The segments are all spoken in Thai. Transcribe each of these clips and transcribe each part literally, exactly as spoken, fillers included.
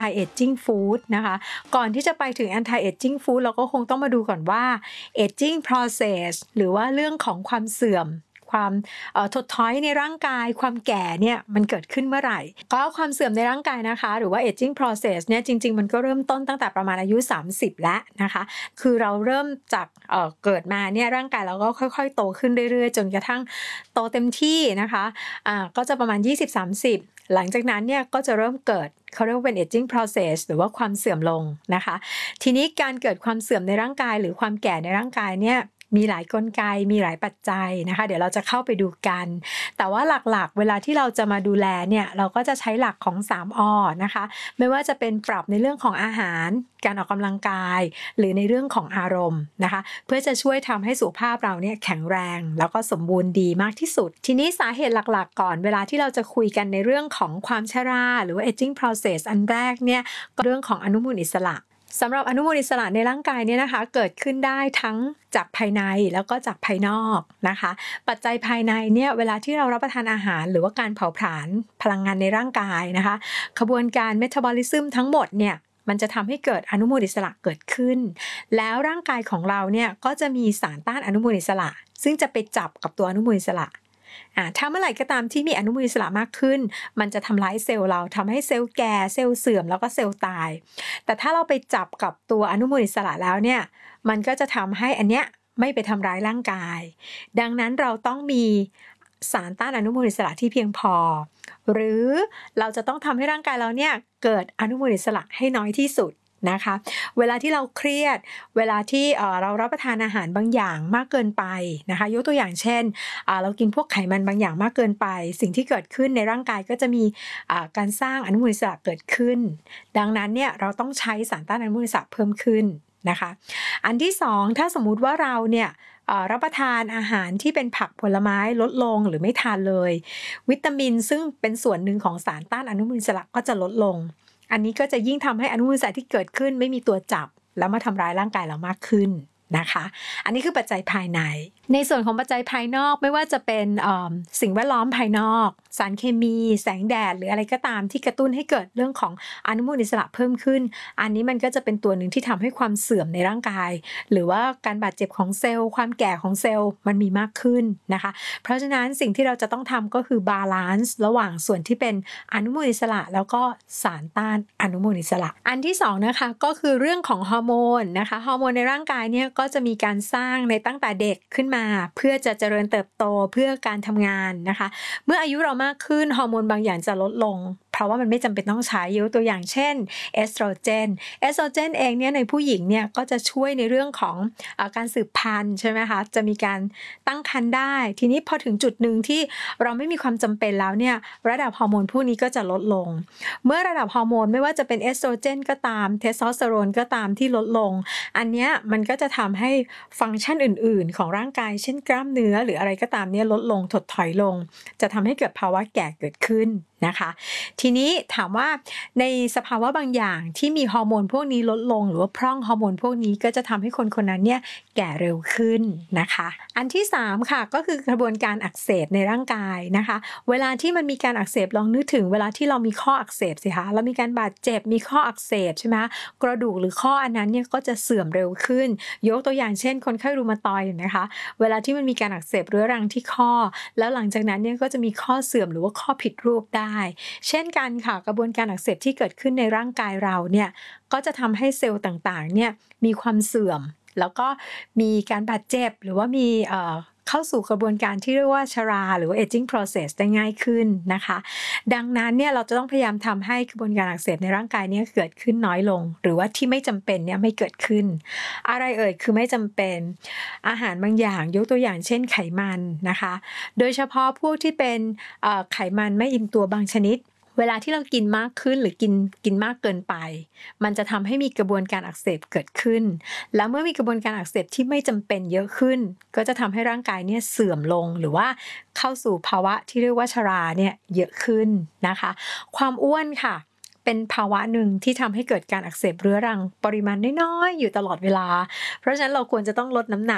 anti aging food นะคะก่อนที่จะไปถึง anti aging food เราก็คงต้องมาดูก่อนว่า aging process หรือว่าเรื่องของความเสื่อมความถดถอยในร่างกายความแก่เนี่ยมันเกิดขึ้นเมื่อไหร่ก็ความเสื่อมในร่างกายนะคะหรือว่า aging process เนี่ยจริงๆมันก็เริ่มต้นตั้งแต่ประมาณอายุสามสิบแล้วนะคะคือเราเริ่มจากเอ่อเกิดมาเนี่ยร่างกายเราก็ค่อยๆโตขึ้นเรื่อยๆจนกระทั่งโตเต็มที่นะคะอ่าก็จะประมาณ ยี่สิบถึงสามสิบ หลังจากนั้นเนี่ยก็จะเริ่มเกิดเขาเรียกว่าเป็น aging process หรือว่าความเสื่อมลงนะคะทีนี้การเกิดความเสื่อมในร่างกายหรือความแก่ในร่างกายเนี่ยมีหลายกลไกมีหลายปัจจัยนะคะเดี๋ยวเราจะเข้าไปดูกันแต่ว่าหลักๆเวลาที่เราจะมาดูแลเนี่ยเราก็จะใช้หลักของ สาม อ นะคะไม่ว่าจะเป็นปรับในเรื่องของอาหารการออกกำลังกายหรือในเรื่องของอารมณ์นะคะเพื่อจะช่วยทำให้สุขภาพเราเนี่ยแข็งแรงแล้วก็สมบูรณ์ดีมากที่สุดทีนี้สาเหตุหลักๆก่อนเวลาที่เราจะคุยกันในเรื่องของความชราหรือว่า aging process อันแรกเนี่ยก็เรื่องของอนุมูลอิสระสำหรับอนุมูลอิสระในร่างกายเนี่ยนะคะเกิดขึ้นได้ทั้งจากภายในแล้วก็จากภายนอกนะคะปัจจัยภายในเนี่ยเวลาที่เรารับประทานอาหารหรือว่าการเผาผลาญพลังงานในร่างกายนะคะขบวนการเมตาบอลิซึมทั้งหมดเนี่ยมันจะทำให้เกิดอนุมูลอิสระเกิดขึ้นแล้วร่างกายของเราเนี่ยก็จะมีสารต้านอนุมูลอิสระซึ่งจะไปจับกับตัวอนุมูลอิสระอ่าถ้าเมื่อไหร่ก็ตามที่มีอนุมูลอิสระมากขึ้นมันจะทำร้ายเซลล์เราทำให้เซลล์แก่เซลล์เสื่อมแล้วก็เซลล์ตายแต่ถ้าเราไปจับกับตัวอนุมูลอิสระแล้วเนี่ยมันก็จะทำให้อันเนี้ยไม่ไปทำร้ายร่างกายดังนั้นเราต้องมีสารต้านอนุมูลอิสระที่เพียงพอหรือเราจะต้องทำให้ร่างกายเราเนี่ยเกิดอนุมูลอิสระให้น้อยที่สุดนะคะเวลาที่เราเครียดเวลาที่เอ่อเรารับประทานอาหารบางอย่างมากเกินไปนะคะยกตัวอย่างเช่นอ่าเรากินพวกไขมันบางอย่างมากเกินไปสิ่งที่เกิดขึ้นในร่างกายก็จะมีอ่าการสร้างอนุมูลอิสระเกิดขึ้นดังนั้นเนี่ยเราต้องใช้สารต้านอนุมูลอิสระเพิ่มขึ้นนะคะอันที่สองถ้าสมมุติว่าเราเนี่ยรับประทานอาหารที่เป็นผักผลไม้ลดลงหรือไม่ทานเลยวิตามินซึ่งเป็นส่วนหนึ่งของสารต้านอนุมูลอิสระก็จะลดลงอันนี้ก็จะยิ่งทำให้อนุมูลอิสระที่เกิดขึ้นไม่มีตัวจับแล้วมาทำร้ายร่างกายเรามากขึ้นนะคะอันนี้คือปัจจัยภายในในส่วนของปัจจัยภายนอกไม่ว่าจะเป็นสิ่งแวดล้อมภายนอกสารเคมีแสงแดดหรืออะไรก็ตามที่กระตุ้นให้เกิดเรื่องของอนุมูลอิสระเพิ่มขึ้นอันนี้มันก็จะเป็นตัวหนึ่งที่ทำให้ความเสื่อมในร่างกายหรือว่าการบาดเจ็บของเซลล์ความแก่ของเซลล์มันมีมากขึ้นนะคะเพราะฉะนั้นสิ่งที่เราจะต้องทำก็คือบาลานซ์ระหว่างส่วนที่เป็นอนุมูลอิสระแล้วก็สารต้านอนุมูลอิสระอันที่สองนะคะก็คือเรื่องของฮอร์โมนนะคะฮอร์โมนในร่างกายเนี่ยก็จะมีการสร้างในตั้งแต่เด็กขึ้นมาเพื่อจะเจริญเติบโตเพื่อการทำงานนะคะเมื่ออายุเรามากขึ้นฮอร์โมนบางอย่างจะลดลงเพราะว่ามันไม่จำเป็นต้องใช้ยกตัวอย่างเช่นเอสโตรเจนเอสโตรเจนเองเนี่ยในผู้หญิงเนี่ยก็จะช่วยในเรื่องของอาการสืบพันธุ์ใช่ไหมคะจะมีการตั้งครรภ์ได้ทีนี้พอถึงจุดหนึ่งที่เราไม่มีความจำเป็นแล้วเนี่ยระดับฮอร์โมนพวกนี้ก็จะลดลงเมื่อระดับฮอร์โมนไม่ว่าจะเป็นเอสโตรเจนก็ตามเทสโทสเตอโรนก็ตามที่ลดลงอันเนี้ยมันก็จะทำให้ฟังก์ชันอื่นๆของร่างกายเช่นกล้ามเนื้อหรืออะไรก็ตามเนี่ยลดลงถดถอยลงจะทำให้เกิดภาวะแก่เกิดขึ้นนะคะทีนี้ถามว่าในสภาวะบางอย่างที่มีฮอร์โมนพวกนี้ลดลงหรือว่าพร่องฮอร์โมนพวกนี้ก็จะทำให้คนคนนั้นเนี่ยแก่เร็วขึ้นนะคะอันที่สามค่ะก็คือกระบวนการอักเสบในร่างกายนะคะเวลาที่มันมีการอักเสบลองนึกถึงเวลาที่เรามีข้ออักเสบสิคะเรามีการบาดเจ็บมีข้ออักเสบใช่ไหมกระดูกหรือข้ออันนั้นเนี่ยก็จะเสื่อมเร็วขึ้นยกตัวอย่างเช่นคนไข้รูมาตอยด์นะคะเวลาที่มันมีการอักเสบเรื้อรังที่ข้อแล้วหลังจากนั้นเนี่ยก็จะมีข้อเสื่อมหรือว่าข้อผิดรูปได้เช่นกันค่ะกระบวนการอักเสบที่เกิดขึ้นในร่างกายเราเนี่ยก็จะทำให้เซลล์ต่างๆเนี่ยมีความเสื่อมแล้วก็มีการบาดเจ็บหรือว่ามีเอ่อเข้าสู่กระบวนการที่เรียกว่าชราหรือว่า aging process ได้ง่ายขึ้นนะคะดังนั้นเนี่ยเราจะต้องพยายามทำให้กระบวนการอักเสบในร่างกายเนี่ยเกิดขึ้นน้อยลงหรือว่าที่ไม่จำเป็นเนี่ยไม่เกิดขึ้นอะไรเอ่ยคือไม่จำเป็นอาหารบางอย่างยกตัวอย่างเช่นไขมันนะคะโดยเฉพาะพวกที่เป็นไขมันไม่อิ่มตัวบางชนิดเวลาที่เรากินมากขึ้นหรือกินกินมากเกินไปมันจะทำให้มีกระบวนการอักเสบเกิดขึ้นแล้วเมื่อมีกระบวนการอักเสบที่ไม่จำเป็นเยอะขึ้นก็จะทำให้ร่างกายเนี่ยเสื่อมลงหรือว่าเข้าสู่ภาวะที่เรียกว่าชราเนี่ยเยอะขึ้นนะคะความอ้วนค่ะเป็นภาวะหนึ่งที่ทำให้เกิดการอักเสบเรื้อรังปริมาณน้อยๆอยู่ตลอดเวลาเพราะฉะนั้นเราควรจะต้องลดน้ำหนัก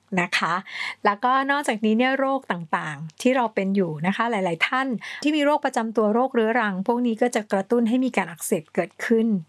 นะคะ แล้วก็นอกจากนี้เนี่ยโรคต่างๆที่เราเป็นอยู่นะคะ หลายๆท่านที่มีโรคประจำตัวโรคเรื้อรังพวกนี้ก็จะกระตุ้นให้มีการอักเสบเกิดขึ้น